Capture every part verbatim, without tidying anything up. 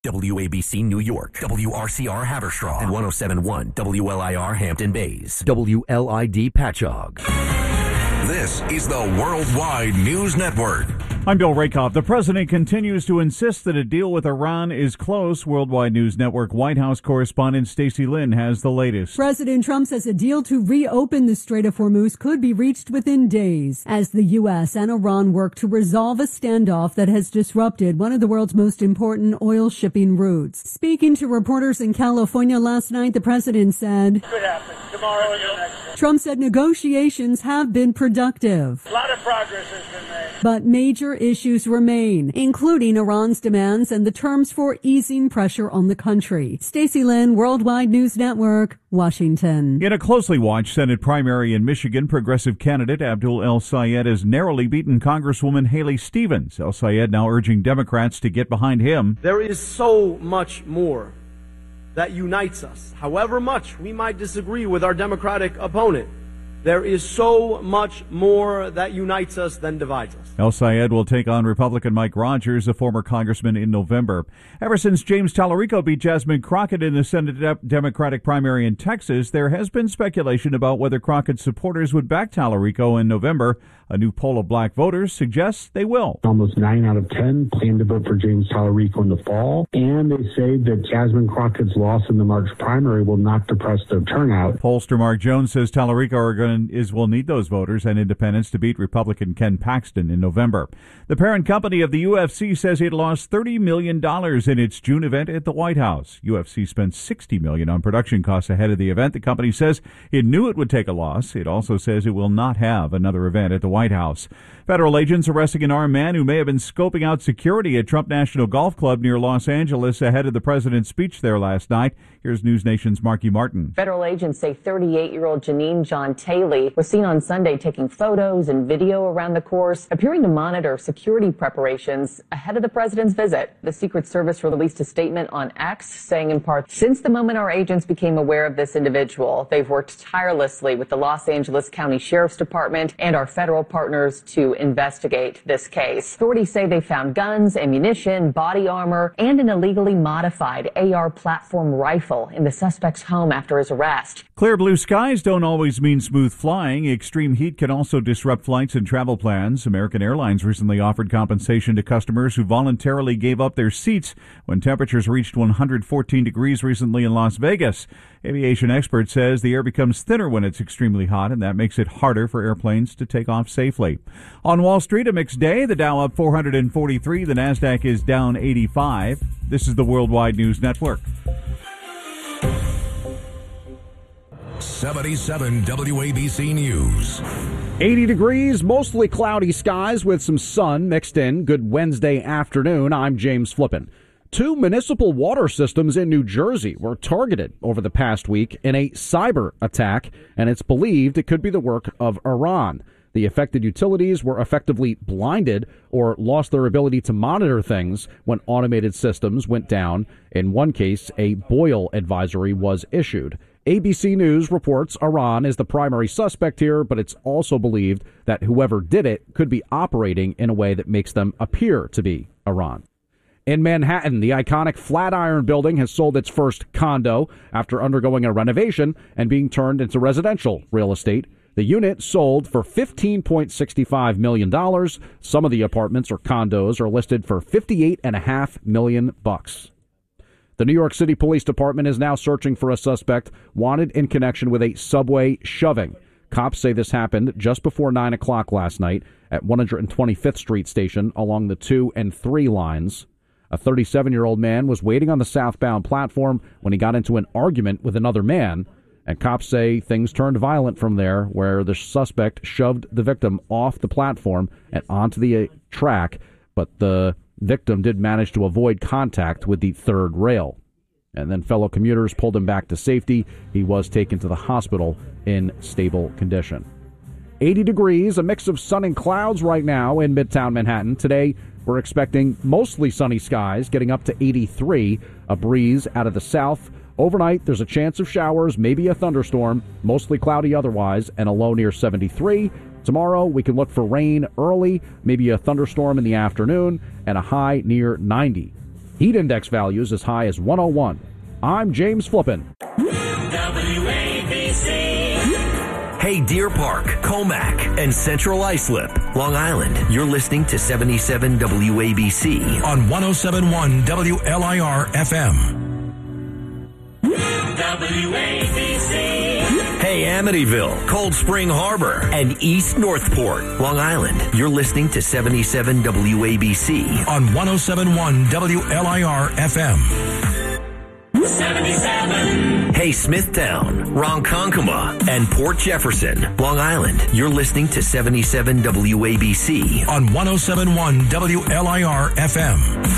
W A B C New York, W R C R Haverstraw, and one oh seven point one W L I R Hampton Bays, W L I D Patchogue. This is the Worldwide News Network. I'm Bill Rakoff. The president continues to insist that a deal with Iran is close. Worldwide News Network White House correspondent Stacey Lynn has the latest. President Trump says a deal to reopen the Strait of Hormuz could be reached within days as the U S and Iran work to resolve a standoff that has disrupted one of the world's most important oil shipping routes. Speaking to reporters in California last night, the president said, "Could happen tomorrow or the next day." Trump said negotiations have been productive. A lot of progress has been made. But major issues remain, including Iran's demands and the terms for easing pressure on the country. Stacey Lynn, Worldwide News Network, Washington. In a closely watched Senate primary in Michigan, progressive candidate Abdul El-Sayed has narrowly beaten Congresswoman Haley Stevens. El-Sayed now urging Democrats to get behind him. There is so much more that unites us. However much we might disagree with our Democratic opponent, there is so much more that unites us than divides us. El-Sayed will take on Republican Mike Rogers, a former congressman, in November. Ever since James Tallarico beat Jasmine Crockett in the Senate de- Democratic primary in Texas, there has been speculation about whether Crockett's supporters would back Tallarico in November. A new poll of black voters suggests they will. Almost nine out of ten plan to vote for James Tallarico in the fall, and they say that Jasmine Crockett's loss in the March primary will not depress their turnout. Pollster Mark Jones says Tallarico are going is will need those voters and independents to beat Republican Ken Paxton in November. The parent company of the U F C says it lost thirty million dollars in its June event at the White House. U F C spent sixty million dollars on production costs ahead of the event. The company says it knew it would take a loss. It also says it will not have another event at the White House. Federal agents arresting an armed man who may have been scoping out security at Trump National Golf Club near Los Angeles ahead of the president's speech there last night. Here's News Nation's Marky Martin. Federal agents say thirty-eight-year-old Janine John Taylor was seen on Sunday taking photos and video around the course, appearing to monitor security preparations ahead of the president's visit. The Secret Service released a statement on X saying in part, "Since the moment our agents became aware of this individual, they've worked tirelessly with the Los Angeles County Sheriff's Department and our federal partners to investigate this case." Authorities say they found guns, ammunition, body armor, and an illegally modified A R platform rifle in the suspect's home after his arrest. Clear blue skies don't always mean smooth flying. Extreme heat can also disrupt flights and travel plans. American Airlines recently offered compensation to customers who voluntarily gave up their seats when temperatures reached one hundred fourteen degrees recently in Las Vegas. Aviation expert says the air becomes thinner when it's extremely hot, and that makes it harder for airplanes to take off safely. On Wall Street, a mixed day. The Dow up four hundred forty-three. The Nasdaq is down eighty-five. This is the Worldwide News Network. seventy-seven W A B C News. eighty degrees, mostly cloudy skies with some sun mixed in. Good Wednesday afternoon. I'm James Flippin. Two municipal water systems in New Jersey were targeted over the past week in a cyber attack, and it's believed it could be the work of Iran. The affected utilities were effectively blinded or lost their ability to monitor things when automated systems went down. In one case, a boil advisory was issued. A B C News reports Iran is the primary suspect here, but it's also believed that whoever did it could be operating in a way that makes them appear to be Iran. In Manhattan, the iconic Flatiron Building has sold its first condo after undergoing a renovation and being turned into residential real estate. The unit sold for fifteen point six five million dollars. Some of the apartments or condos are listed for fifty-eight point five million bucks. The New York City Police Department is now searching for a suspect wanted in connection with a subway shoving. Cops say this happened just before nine o'clock last night at one hundred twenty-fifth Street station along the two and three lines. A thirty-seven-year-old man was waiting on the southbound platform when he got into an argument with another man, and cops say things turned violent from there, where the suspect shoved the victim off the platform and onto the track, but the victim did manage to avoid contact with the third rail. And then fellow commuters pulled him back to safety. He was taken to the hospital in stable condition. eighty degrees, a mix of sun and clouds right now in Midtown Manhattan. Today, we're expecting mostly sunny skies, getting up to eighty-three, a breeze out of the south. Overnight, there's a chance of showers, maybe a thunderstorm, mostly cloudy otherwise, and a low near seventy-three. Tomorrow, we can look for rain early, maybe a thunderstorm in the afternoon, and a high near ninety. Heat index values as high as one oh one. I'm James Flippin. W A B C. Hey, Deer Park, Comac, and Central Islip, Long Island. You're listening to seventy-seven W A B C on one oh seven point one W L I R F M. W A B C. Hey, Amityville, Cold Spring Harbor, and East Northport, Long Island. You're listening to seventy-seven W A B C on one oh seven point one W L I R F M. seventy-seven. Hey, Smithtown, Ronkonkoma, and Port Jefferson, Long Island. You're listening to seventy-seven W A B C on one oh seven point one W L I R F M.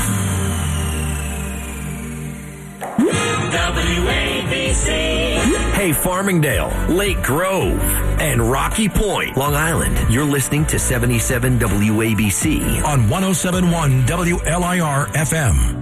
W A B C. Hey, Farmingdale, Lake Grove, and Rocky Point, Long Island. You're listening to seventy-seven W A B C on one oh seven point one W L I R F M.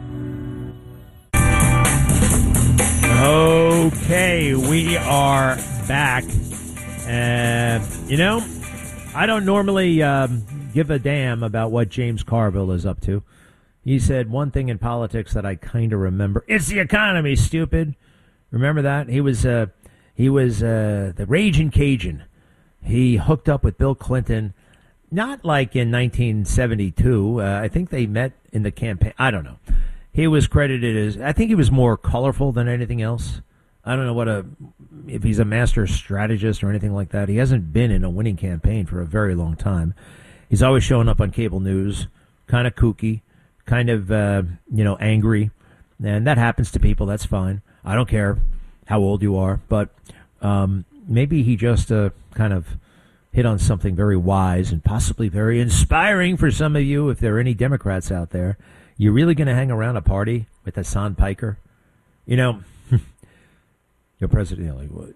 Okay, we are back. And, uh, you know, I don't normally um, give a damn about what James Carville is up to. He said one thing in politics that I kind of remember. It's the economy, stupid. Remember that? He was uh, he was uh, the Raging Cajun. He hooked up with Bill Clinton, not like in nineteen seventy-two. Uh, I think they met in the campaign. I don't know. He was credited as, I think he was more colorful than anything else. I don't know what a, if he's a master strategist or anything like that. He hasn't been in a winning campaign for a very long time. He's always showing up on cable news, kind of kooky, kind of, uh, you know, angry. And that happens to people. That's fine. I don't care how old you are. But um, maybe he just uh, kind of hit on something very wise and possibly very inspiring for some of you, if there are any Democrats out there. You really going to hang around a party with Hassan Piker? You know, your president, you know,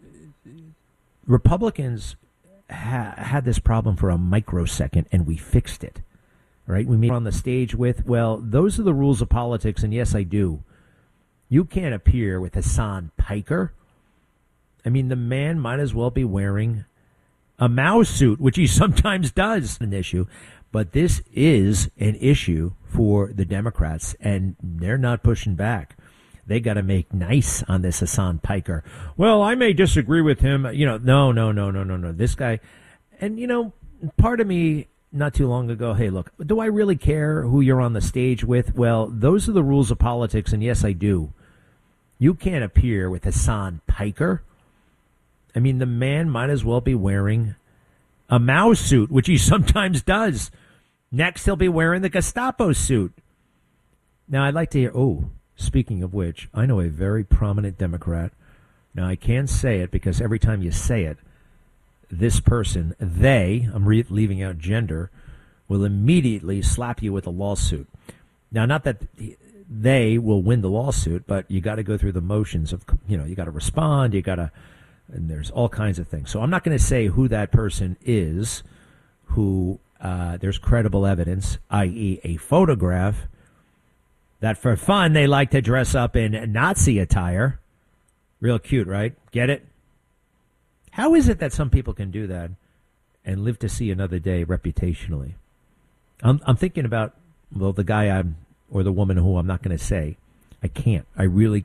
Republicans ha- had this problem for a microsecond, and we fixed it. Right? We made on the stage with, well, those are the rules of politics, and yes, I do. You can't appear with Hassan Piker. I mean, the man might as well be wearing a Mao suit, which he sometimes does, an issue. But this is an issue for the Democrats, and they're not pushing back. They got to make nice on this Hassan Piker. Well, I may disagree with him. You know, no, no, no, no, no, no. This guy, and, you know, part of me not too long ago, hey, look, do I really care who you're on the stage with? Well, those are the rules of politics, and yes, I do. You can't appear with Hassan Piker. I mean, the man might as well be wearing a Mao suit, which he sometimes does. Next, he'll be wearing the Gestapo suit. Now, I'd like to hear, oh, speaking of which, I know a very prominent Democrat. Now, I can't say it because every time you say it, this person, they, I'm re- leaving out gender, will immediately slap you with a lawsuit. Now, not that they will win the lawsuit, but you got to go through the motions of, you know, you got to respond, you got to, and there's all kinds of things. So I'm not going to say who that person is, who uh, there's credible evidence, that is a photograph, that for fun they like to dress up in Nazi attire. Real cute, right? Get it? How is it that some people can do that and live to see another day reputationally? I'm, I'm thinking about, well, the guy I'm, or the woman who I'm not going to say. I can't. I really,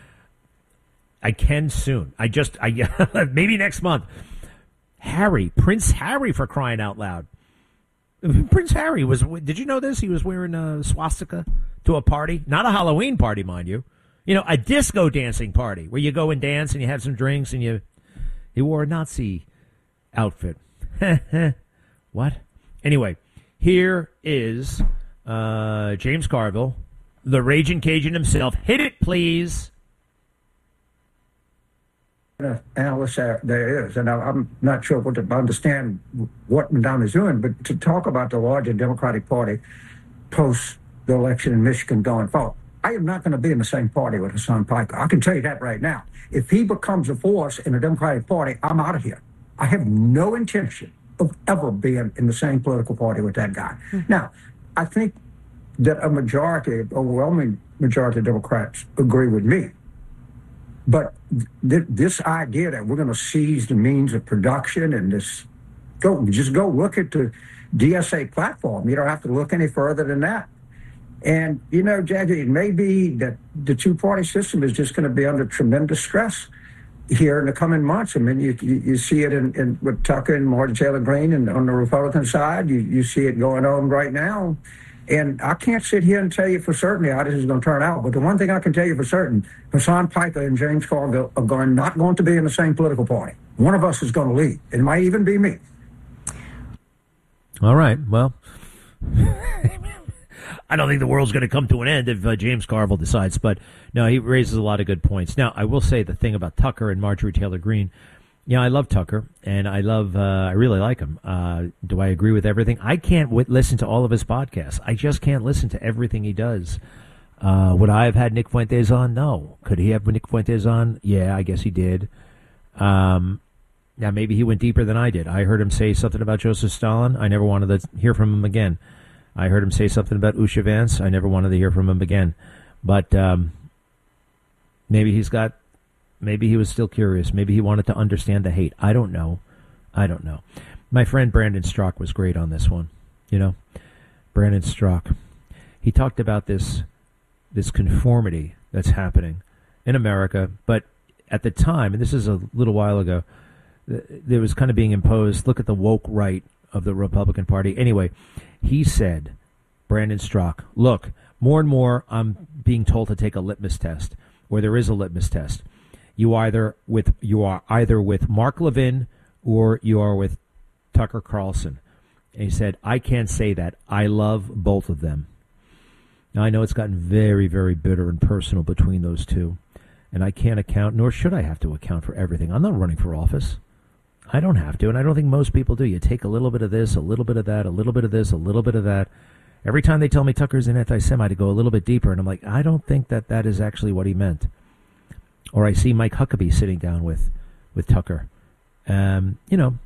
I can soon. I just, I maybe next month. Harry, Prince Harry, for crying out loud. Prince Harry was, did you know this? He was wearing a swastika to a party. Not a Halloween party, mind you. You know, a disco dancing party where you go and dance and you have some drinks and you, he wore a Nazi outfit. What? Anyway, here is uh, James Carville, the Raging Cajun himself. Hit it, please. Analyst there, there is, and I, I'm not sure what to understand what Madonna is doing, but to talk about the larger Democratic Party post the election in Michigan going forward, I am not going to be in the same party with Hassan Piker. I can tell you that right now. If he becomes a force in the Democratic Party, I'm out of here. I have no intention of ever being in the same political party with that guy. Mm-hmm. Now, I think that a majority, overwhelming majority of Democrats agree with me. But th- this idea that we're going to seize the means of production and this, go just go look at the D S A platform. You don't have to look any further than that. And, you know, Jackie, it may be that the two-party system is just going to be under tremendous stress here in the coming months. I mean, you you, you see it in, in with Tucker and Marjorie Taylor Greene, and on the Republican side, you, you see it going on right now. And I can't sit here and tell you for certain how this is going to turn out. But the one thing I can tell you for certain, Hasan Piker and James Carville are going, not going to be in the same political party. One of us is going to lead. It might even be me. All right. Well, I don't think the world's going to come to an end if uh, James Carville decides. But, no, he raises a lot of good points. Now, I will say the thing about Tucker and Marjorie Taylor Greene. Yeah, I love Tucker, and I love, uh, I really like him. Uh, do I agree with everything? I can't w- listen to all of his podcasts. I just can't listen to everything he does. Uh, would I have had Nick Fuentes on? No. Could he have Nick Fuentes on? Yeah, I guess he did. Um, now, maybe he went deeper than I did. I heard him say something about Joseph Stalin. I never wanted to hear from him again. I heard him say something about Usha Vance. I never wanted to hear from him again. But um, maybe he's got... Maybe he was still curious. Maybe he wanted to understand the hate. I don't know. I don't know. My friend Brandon Strzok was great on this one. You know, Brandon Strzok. He talked about this this conformity that's happening in America. But at the time, and this is a little while ago, there was kind of being imposed, look at the woke right of the Republican Party. Anyway, he said, Brandon Strzok, look, more and more I'm being told to take a litmus test, where there is a litmus test. You either with you are either with Mark Levin or you are with Tucker Carlson. And he said, I can't say that. I love both of them. Now, I know it's gotten very, very bitter and personal between those two. And I can't account, nor should I have to account for everything. I'm not running for office. I don't have to, and I don't think most people do. You take a little bit of this, a little bit of that, a little bit of this, a little bit of that. Every time they tell me Tucker's an anti-Semite, I go a little bit deeper, and I'm like, I don't think that that is actually what he meant. Or I see Mike Huckabee sitting down with, with Tucker. Um, you know,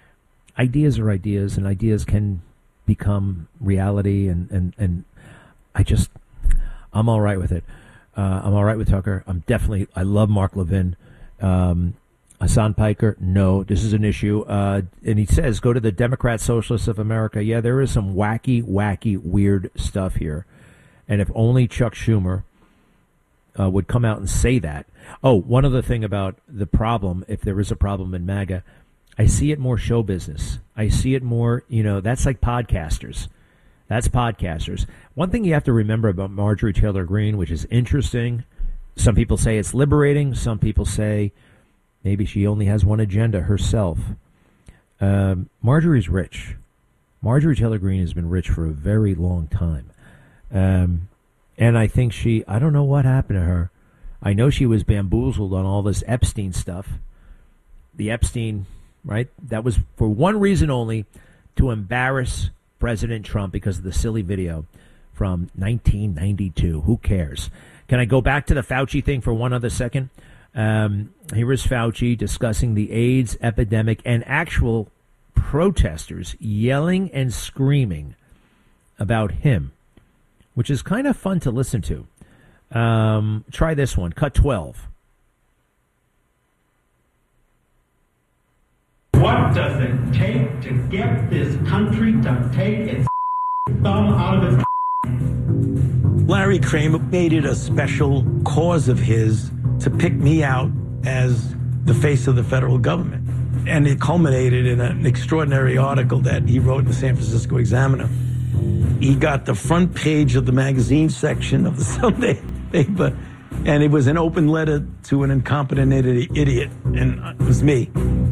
ideas are ideas, and ideas can become reality, and, and, and I just, I'm all right with it. Uh, I'm all right with Tucker. I'm definitely, I love Mark Levin. Um, Hasan Piker, no, this is an issue. Uh, and he says, go to the Democrat Socialists of America. Yeah, there is some wacky, wacky, weird stuff here. And if only Chuck Schumer uh, would come out and say that. Oh, one other thing about the problem, if there is a problem in MAGA, I see it more show business. I see it more, you know, that's like podcasters. That's podcasters. One thing you have to remember about Marjorie Taylor Greene, which is interesting, some people say it's liberating. Some people say maybe she only has one agenda, herself. Um, Marjorie's rich. Marjorie Taylor Greene has been rich for a very long time. Um, and I think she, I don't know what happened to her. I know she was bamboozled on all this Epstein stuff. The Epstein, right? That was for one reason only, to embarrass President Trump because of the silly video from nineteen ninety-two. Who cares? Can I go back to the Fauci thing for one other second? Um, here is Fauci discussing the AIDS epidemic and actual protesters yelling and screaming about him, which is kind of fun to listen to. Um, try this one. Cut twelve. What does it take to get this country to take its thumb out of its... Larry Kramer made it a special cause of his to pick me out as the face of the federal government. And it culminated in an extraordinary article that he wrote in the San Francisco Examiner. He got the front page of the magazine section of the Sunday paper, and it was an open letter to an incompetent idiot, and it was me.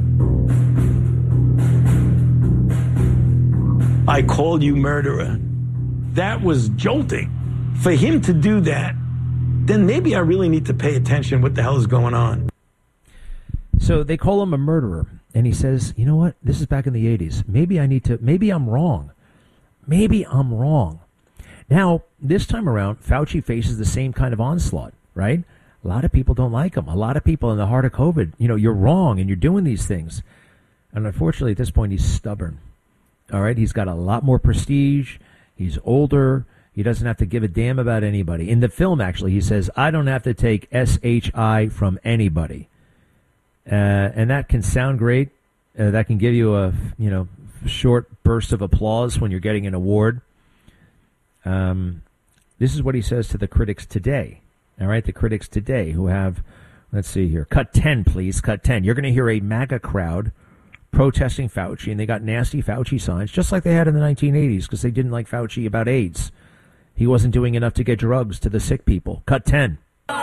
I call you murderer. That was jolting. For him to do that, then maybe I really need to pay attention what the hell is going on. So they call him a murderer, and he says, you know what, this is back in the eighties. Maybe I need to, maybe I'm wrong. Maybe I'm wrong. Now, this time around, Fauci faces the same kind of onslaught, right? A lot of people don't like him. A lot of people in the heart of COVID, you know, you're wrong and you're doing these things. And unfortunately, at this point, he's stubborn. All right, he's got a lot more prestige. He's older. He doesn't have to give a damn about anybody. In the film, actually, he says, I don't have to take S H I from anybody. Uh, and that can sound great. Uh, that can give you a, you know, short burst of applause when you're getting an award. Um, This is what he says to the critics today. All right, the critics today who have, let's see here, cut ten, please, cut ten. You're going to hear a MAGA crowd protesting Fauci, and they got nasty Fauci signs, just like they had in the nineteen eighties, because they didn't like Fauci about AIDS. He wasn't doing enough to get drugs to the sick people. Cut ten.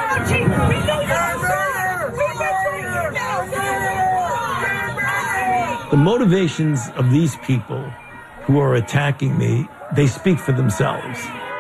The motivations of these people who are attacking me, they speak for themselves.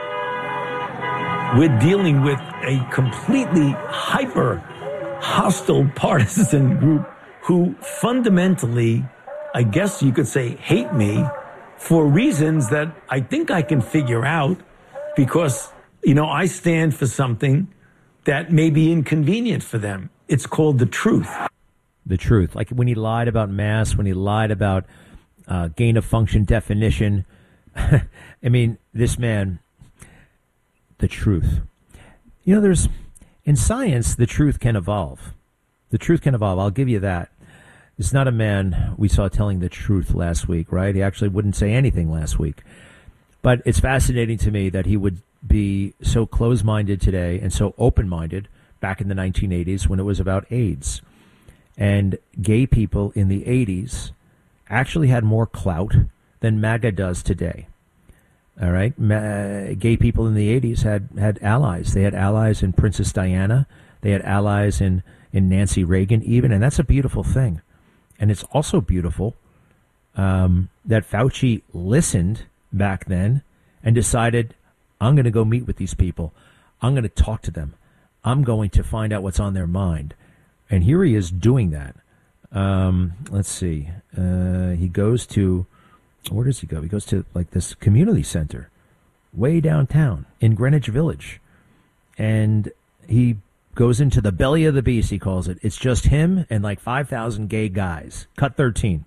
We're dealing with a completely hyper hostile partisan group who fundamentally, I guess you could say, hate me for reasons that I think I can figure out because, you know, I stand for something that may be inconvenient for them. It's called the truth. The truth. Like when he lied about masks, when he lied about uh, gain of function definition. I mean, this man, the truth. You know, there's, in science, the truth can evolve. The truth can evolve. I'll give you that. It's not a man we saw telling the truth last week, right? He actually wouldn't say anything last week. But it's fascinating to me that he would be so close-minded today and so open-minded back in the nineteen eighties when it was about AIDS. And gay people in the eighties actually had more clout than MAGA does today. All right? Ma- gay people in the eighties had, had allies. They had allies in Princess Diana. They had allies in, in Nancy Reagan even, and that's a beautiful thing. And it's also beautiful um, that Fauci listened back then and decided, I'm going to go meet with these people. I'm going to talk to them. I'm going to find out what's on their mind. And here he is doing that. Um, let's see. Uh, he goes to, where does he go? He goes to like this community center way downtown in Greenwich Village. And he goes into the belly of the beast, he calls it. It's just him and like five thousand gay guys. Cut thirteen.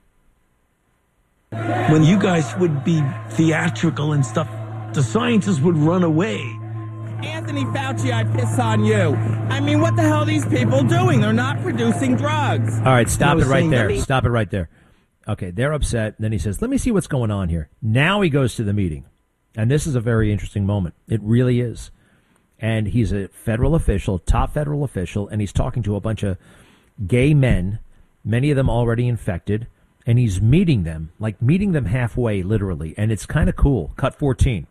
When you guys would be theatrical and stuff, the scientists would run away. Anthony Fauci, I piss on you. I mean, what the hell are these people doing? They're not producing drugs. All right, stop it right there. Me- Stop it right there. Okay, they're upset. Then he says, let me see what's going on here. Now he goes to the meeting. And this is a very interesting moment. It really is. And he's a federal official, top federal official, and he's talking to a bunch of gay men, many of them already infected, and he's meeting them, like meeting them halfway, literally. And it's kind of cool. Cut fourteen.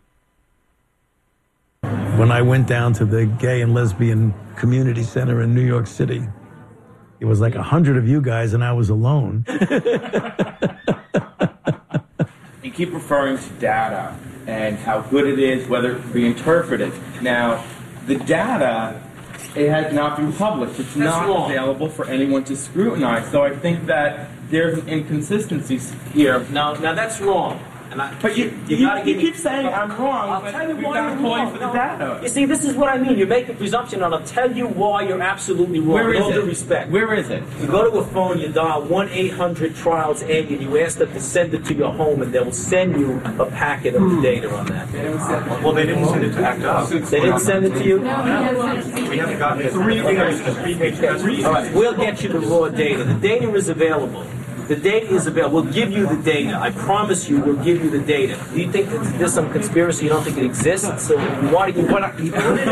When I went down to the gay and lesbian community center in New York City, it was like a hundred of you guys and I was alone. You keep referring to data and how good it is, whether it be interpreted. Now, the data, it has not been published. It's not wrong. Available for anyone to scrutinize. So I think that there's an inconsistency here. Now, now that's wrong. And I, but you, you, you, gotta you give keep me, saying I'm wrong, I'll but tell you we've why got to you're call wrong. you for the No. data. You see, this is what I mean. You make a presumption, and I'll tell you why you're absolutely wrong. Where with is all it? due respect. Where is it? You go to a phone, you dial one eight hundred trials A, and you ask them to send it to your home, and they'll send you a packet of the data on that. Well, they didn't send it to ACT UP. They didn't send it to you? We haven't gotten it. Three pages. All right, we'll get you the raw data. The data is available. The data is available. We'll give you the data. I promise you, we'll give you the data. Do you think that there's some conspiracy? You don't think it exists? So why do you? What I, do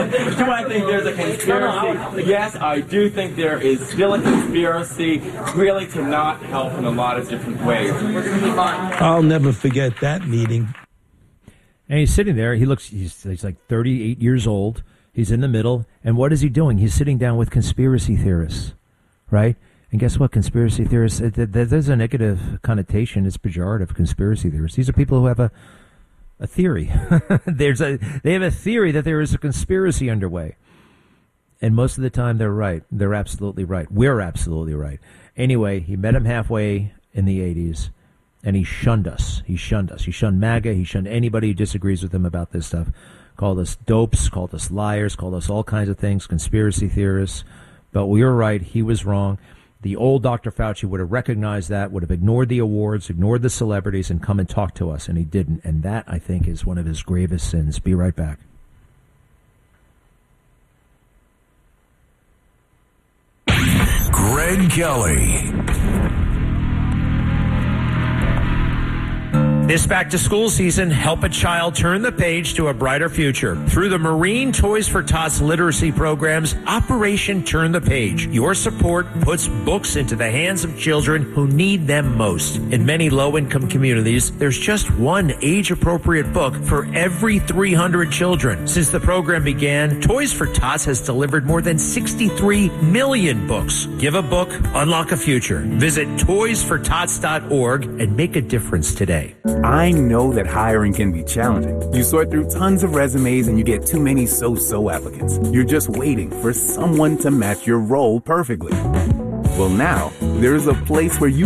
I think there's a conspiracy? Yes, I do think there is still a conspiracy, really, to not help in a lot of different ways. I'll never forget that meeting. And he's sitting there. He looks, he's, he's like thirty-eight years old. He's in the middle. And what is he doing? He's sitting down with conspiracy theorists, right? And guess what? Conspiracy theorists, there's a negative connotation. It's pejorative, conspiracy theorists. These are people who have a a theory. There's a They have a theory that there is a conspiracy underway. And most of the time, they're right. They're absolutely right. We're absolutely right. Anyway, he met him halfway in the eighties, and he shunned us. He shunned us. He shunned MAGA. He shunned anybody who disagrees with him about this stuff. Called us dopes, called us liars, called us all kinds of things, conspiracy theorists. But we were right. He was wrong. The old Doctor Fauci would have recognized that, would have ignored the awards, ignored the celebrities, and come and talk to us, and he didn't. And that, I think, is one of his gravest sins. Be right back. Greg Kelly. This back-to-school season, help a child turn the page to a brighter future. Through the Marine Toys for Tots literacy programs, Operation Turn the Page. Your support puts books into the hands of children who need them most. In many low-income communities, there's just one age-appropriate book for every three hundred children. Since the program began, Toys for Tots has delivered more than sixty-three million books. Give a book, unlock a future. Visit toys for tots dot org and make a difference today. I know that hiring can be challenging. You sort through tons of resumes and you get too many so-so applicants. You're just waiting for someone to match your role perfectly. Well, now, there's a place where you